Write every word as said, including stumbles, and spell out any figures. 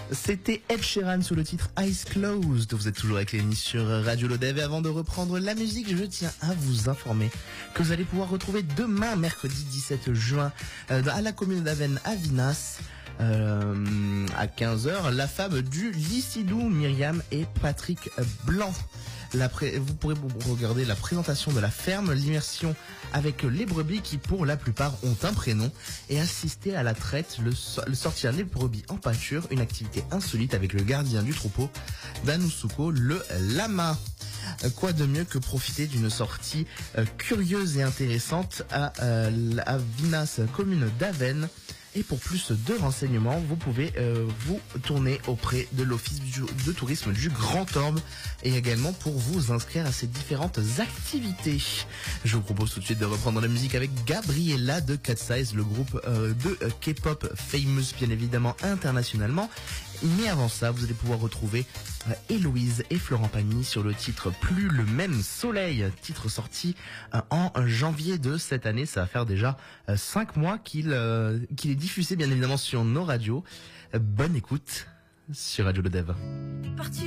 C'était Ed Sheeran sous le titre Eyes Closed. Vous êtes toujours avec Lénie sur Radio Lodev. Et avant de reprendre la musique, je tiens à vous informer que vous allez pouvoir retrouver demain, mercredi dix-sept juin, à la commune d'Avesnes à Vinas, euh, à quinze heures, la femme du Lycidou, Myriam et Patrick Blanc. La pré... Vous pourrez regarder la présentation de la ferme, l'immersion avec les brebis qui pour la plupart ont un prénom et assister à la traite, le, so... le sortir les brebis en pâture, une activité insolite avec le gardien du troupeau d'Anusuko, le lama. Quoi de mieux que profiter d'une sortie euh, curieuse et intéressante à, euh, à Vinas, commune d'Avesnes. Et pour plus de renseignements, vous pouvez euh, vous tourner auprès de l'Office de tourisme du Grand Orbe et également pour vous inscrire à ces différentes activités. Je vous propose tout de suite de reprendre la musique avec Gabriella de Cat Size, le groupe euh, de K-pop famous bien évidemment internationalement. Mais avant ça, vous allez pouvoir retrouver euh, Héloïse et Florent Pagny sur le titre Plus le même soleil, titre sorti euh, en janvier de cette année. Ça va faire déjà euh, cinq mois qu'il euh, qu'il est diffusé bien évidemment sur nos radios. Euh, bonne écoute sur Radio Lodev.